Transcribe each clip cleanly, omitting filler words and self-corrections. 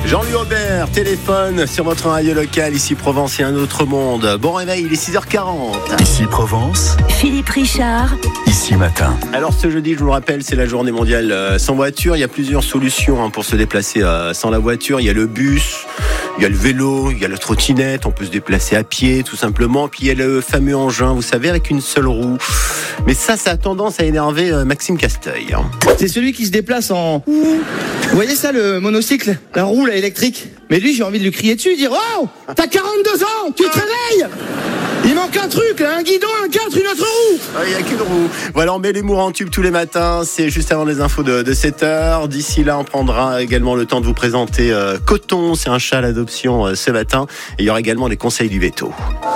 Jean-Louis Aubert, téléphone sur votre radio local, ici Provence et un autre monde. Bon réveil, il est 6h40. Ici Provence. Philippe Richard. Ici Matin. Alors ce jeudi, je vous le rappelle, c'est la journée mondiale sans voiture. Il y a plusieurs solutions pour se déplacer sans la voiture. Il y a le bus, il y a le vélo, il y a la trottinette. On peut se déplacer à pied tout simplement. Puis il y a le fameux engin, vous savez, avec une seule roue. Mais ça a tendance à énerver Maxime Casteuil. C'est celui qui se déplace en... Vous voyez ça, le monocycle, la roue là, électrique. Mais lui, j'ai envie de lui crier dessus, dire « Oh, t'as 42 ans, tu te réveilles ! Il manque un truc là, un guidon, un cadre, une autre roue !» Il n'y a qu'une roue. Voilà, on met l'humour en tube tous les matins. C'est juste avant les infos de 7h. D'ici là, on prendra également le temps de vous présenter Coton. C'est un chat à l'adoption ce matin. Et il y aura également les conseils du veto.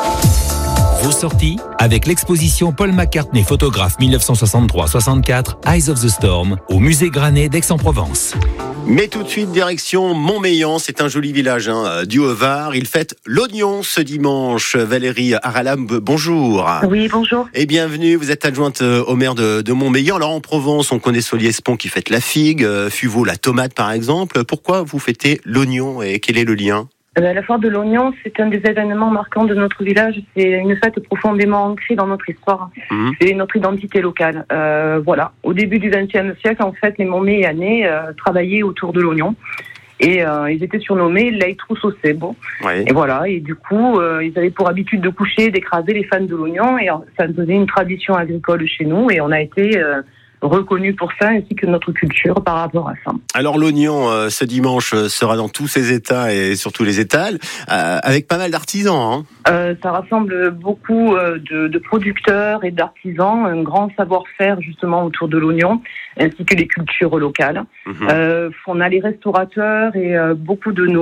Vos sorties avec l'exposition Paul McCartney photographe 1963-64 Eyes of the Storm au musée Granet d'Aix-en-Provence. Mais tout de suite, direction Montmélian. C'est un joli village du Haut-Var. Il fête l'oignon ce dimanche. Valérie Aralam, bonjour. Oui, bonjour. Et bienvenue. Vous êtes adjointe au maire de Montmélian. Alors en Provence, on connaît Soliespont qui fête la figue, Fuveau la tomate par exemple. Pourquoi vous fêtez l'oignon et quel est le lien ? La foire de l'oignon, c'est un des événements marquants de notre village. C'est une fête profondément ancrée dans notre histoire. C'est notre identité locale. Voilà. Au début du XXe siècle, en fait, les Montmélianais travaillaient autour de l'oignon. Et ils étaient surnommés les trousseaux bon. Ouais. Et voilà. Et du coup, ils avaient pour habitude de coucher, d'écraser les fans de l'oignon. Et ça faisait une tradition agricole chez nous. Et on a été reconnu pour ça, ainsi que notre culture par rapport à ça. Alors l'oignon, ce dimanche, sera dans tous ses états et sur tous les étals, avec pas mal d'artisans. Ça rassemble beaucoup de producteurs et d'artisans, un grand savoir-faire justement autour de l'oignon, ainsi que les cultures locales. On a les restaurateurs et beaucoup de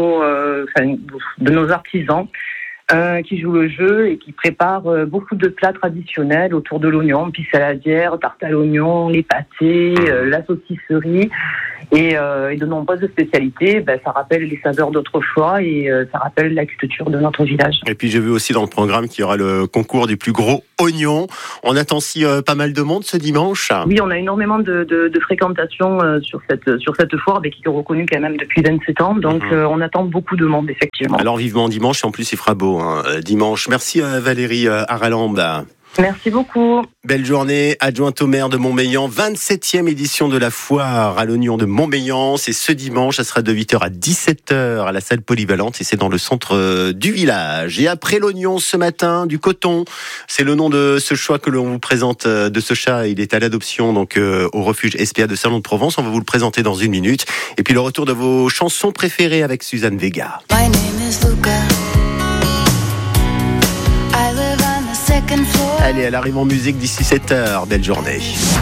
nos artisans qui jouent le jeu et qui préparent beaucoup de plats traditionnels autour de l'oignon, puis saladière, tarte à l'oignon, les pâtés, la saucisserie et de nombreuses spécialités. Ça rappelle les saveurs d'autrefois et ça rappelle la culture de notre village. Et puis j'ai vu aussi dans le programme qu'il y aura le concours du plus gros oignon. On attend aussi pas mal de monde ce dimanche. Oui, on a énormément de fréquentation sur cette foire, qui est reconnue quand même depuis 27 ans. Donc on attend beaucoup de monde, effectivement. Alors vivement dimanche, et en plus il fera beau dimanche. Merci Valérie Aralam. Merci beaucoup. Belle journée, adjointe au maire de Montmélian, 27e édition de la foire à l'oignon de Montmélian. C'est ce dimanche, ça sera de 8h à 17h à la salle polyvalente et c'est dans le centre du village. Et après l'oignon ce matin, du coton, c'est le nom de ce choix que l'on vous présente de ce chat. Il est à l'adoption donc au refuge SPA de Salon de Provence. On va vous le présenter dans une minute. Et puis le retour de vos chansons préférées avec Suzanne Vega. My name is Luca. Allez, elle arrive en musique d'ici 7h. Belle journée.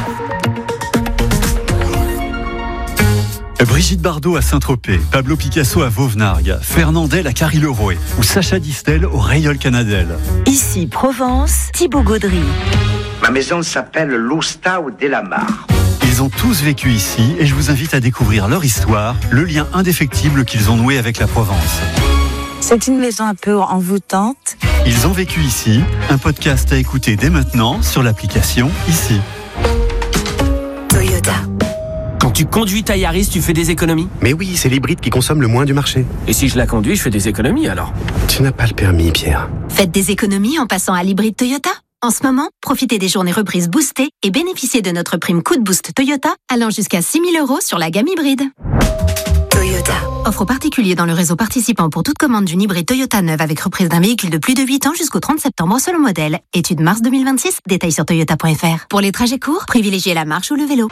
Brigitte Bardot à Saint-Tropez, Pablo Picasso à Vauvenargues, Fernandel à Carry-le-Rouet ou Sacha Distel au Rayol Canadel. Ici Provence, Thibaut Gaudry. Ma maison s'appelle l'Oustau de la Mare. Ils ont tous vécu ici et je vous invite à découvrir leur histoire, le lien indéfectible qu'ils ont noué avec la Provence. C'est une maison un peu envoûtante. Ils ont vécu ici, un podcast à écouter dès maintenant sur l'application Ici. Toyota. Quand tu conduis ta Yaris, tu fais des économies ? Mais oui, c'est l'hybride qui consomme le moins du marché. Et si je la conduis, je fais des économies alors ? Tu n'as pas le permis, Pierre. Faites des économies en passant à l'hybride Toyota. En ce moment, profitez des journées reprises boostées et bénéficiez de notre prime Coup de Boost Toyota allant jusqu'à 6 000 € sur la gamme hybride. Toyota. Offre aux particuliers dans le réseau participant pour toute commande d'une hybride Toyota neuve avec reprise d'un véhicule de plus de 8 ans jusqu'au 30 septembre selon modèle. Étude mars 2026, détails sur toyota.fr. Pour les trajets courts, privilégiez la marche ou le vélo.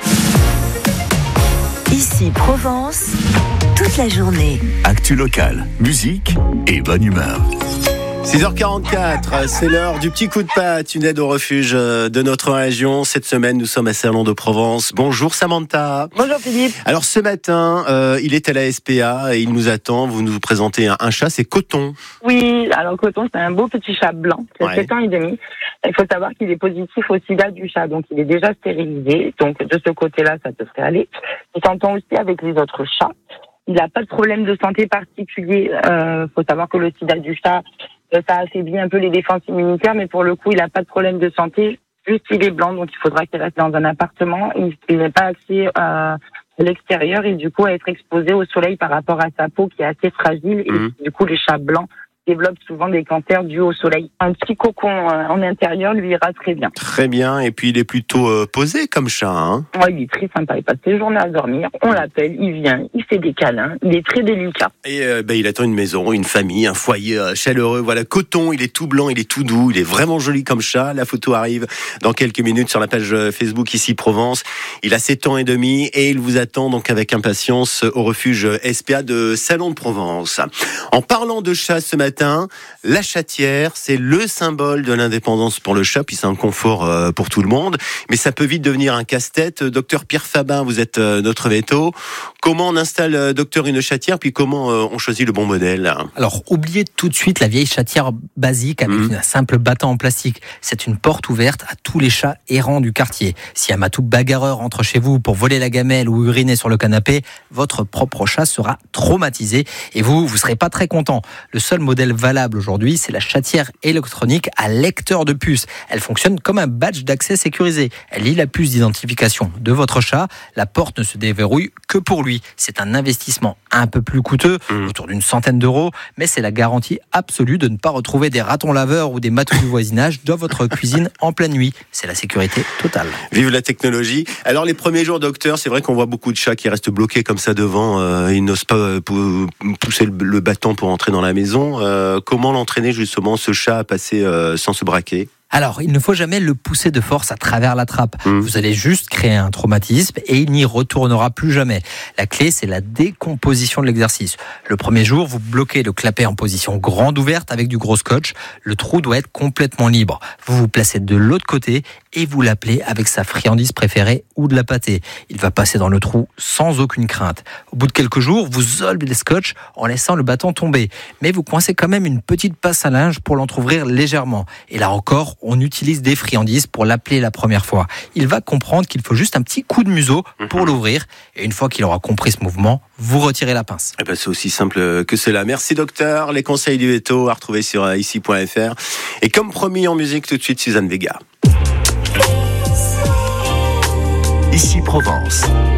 Ici Provence, toute la journée. Actu locale, musique et bonne humeur. 6h44, c'est l'heure du petit coup de patte, une aide au refuge de notre région. Cette semaine, nous sommes à Salon de Provence. Bonjour Samantha. Bonjour Philippe. Alors ce matin, il est à la SPA et il nous attend. Vous nous présentez un chat, c'est Coton. Oui, alors Coton, c'est un beau petit chat blanc qui a 7 ans et demi. Il faut savoir qu'il est positif au sida du chat, donc il est déjà stérilisé. Donc de ce côté-là, ça devrait aller. Il s'entend aussi avec les autres chats. Il n'a pas de problème de santé particulier. Faut savoir que le sida du chat, ça affaiblit un peu les défenses immunitaires, mais pour le coup, il n'a pas de problème de santé. Juste, il est blanc, donc il faudra qu'il reste dans un appartement. Il n'a pas accès à l'extérieur et du coup à être exposé au soleil par rapport à sa peau qui est assez fragile et du coup les chats blancs développent souvent des cancers dus au soleil. Un petit cocon en intérieur lui ira très bien. Très bien, et puis il est plutôt posé comme chat, hein? Ouais, il est très sympa, il passe ses journées à dormir, on l'appelle, il vient, il fait des câlins, il est très délicat. Et il attend une maison, une famille, un foyer chaleureux, voilà, coton, il est tout blanc, il est tout doux, il est vraiment joli comme chat. La photo arrive dans quelques minutes sur la page Facebook Ici Provence. Il a 7 ans et demi et il vous attend donc avec impatience au refuge SPA de Salon de Provence. En parlant de chat ce matin, la chatière, c'est le symbole de l'indépendance pour le chat, puis c'est un confort pour tout le monde, mais ça peut vite devenir un casse-tête. Docteur Pierre Fabin, vous êtes notre véto. Comment on installe, docteur, une chatière, puis comment on choisit le bon modèle? Alors, oubliez tout de suite la vieille chatière basique avec un simple battant en plastique. C'est une porte ouverte à tous les chats errants du quartier. Si un matou bagarreur entre chez vous pour voler la gamelle ou uriner sur le canapé, votre propre chat sera traumatisé et vous serez pas très content. Le seul modèle valable aujourd'hui, c'est la chatière électronique à lecteur de puce. Elle fonctionne comme un badge d'accès sécurisé. Elle lit la puce d'identification de votre chat. La porte ne se déverrouille que pour lui. C'est un investissement un peu plus coûteux, autour d'une centaine d'euros, mais c'est la garantie absolue de ne pas retrouver des ratons laveurs ou des matous du voisinage dans votre cuisine en pleine nuit. C'est la sécurité totale. Vive la technologie. Alors les premiers jours, docteur, c'est vrai qu'on voit beaucoup de chats qui restent bloqués comme ça devant. Ils n'osent pas pousser le bâton pour entrer dans la maison. Comment l'entraîner justement, ce chat, à passer sans se braquer? Alors, il ne faut jamais le pousser de force à travers la trappe. Vous allez juste créer un traumatisme et il n'y retournera plus jamais. La clé, c'est la décomposition de l'exercice. Le premier jour, vous bloquez le clapet en position grande ouverte avec du gros scotch. Le trou doit être complètement libre. Vous vous placez de l'autre côté et vous l'appelez avec sa friandise préférée ou de la pâtée. Il va passer dans le trou sans aucune crainte. Au bout de quelques jours, vous solvez le scotch en laissant le bâton tomber. Mais vous coincez quand même une petite passe à linge pour l'entrouvrir légèrement. Et là encore, on utilise des friandises pour l'appeler la première fois. Il va comprendre qu'il faut juste un petit coup de museau pour l'ouvrir. Et une fois qu'il aura compris ce mouvement, vous retirez la pince. Eh ben, c'est aussi simple que cela. Merci docteur. Les conseils du veto à retrouver sur ici.fr. Et comme promis en musique, tout de suite Suzanne Vega. Ici Provence.